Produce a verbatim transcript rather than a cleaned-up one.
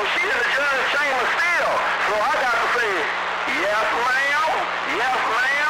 and she in the judge's chamber still. So I got to say, yes, ma'am, yes, ma'am.